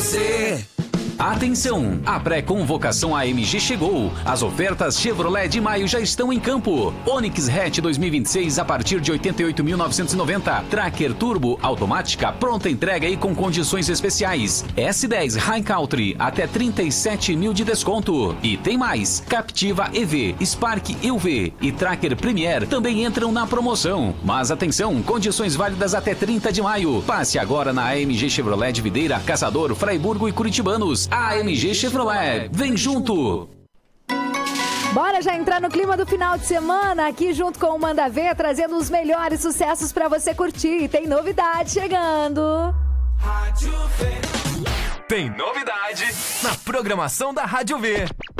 você. Atenção! A pré-convocação AMG chegou. As ofertas Chevrolet de maio já estão em campo. Onix Hatch 2026 a partir de 88.990. Tracker Turbo automática pronta entrega e com condições especiais. S10 High Country até 37 mil de desconto. E tem mais. Captiva EV, Spark UV e Tracker Premier também entram na promoção. Mas atenção, condições válidas até 30 de maio. Passe agora na AMG Chevrolet de Videira, Caçador, Fraiburgo e Curitibanos. AMG Chevrolet, vem junto! Bora já entrar no clima do final de semana, aqui junto com o Manda Ver, trazendo os melhores sucessos pra você curtir. Tem novidade chegando! Tem novidade na programação da Rádio V.